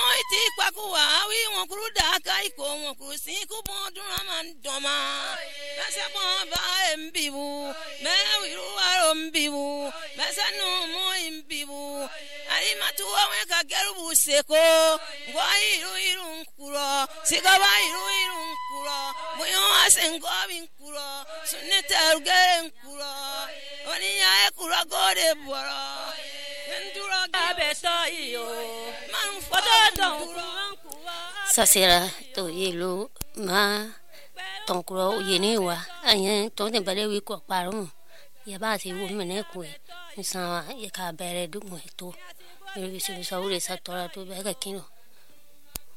moiti kwakuwa wi won kuru daka iko won kuru sin ku bodun man doma bese bon ba embibu me wiru aro mbibu bese no mo imbibu ari matu wa ka gerubu seko ngwa iru nkuro sigaba iru nkuro boyo asengo binkuro suneta ugere nkuro oni ya ekura gode boro ndura gabeto iyo man foto don sasira to yelo ma tonkuro yenewa ayen to ne bale wi ko parun ya ba ti wo mene ku e san ya ka bere du mo to mi bi so ure sa tora to be ka kino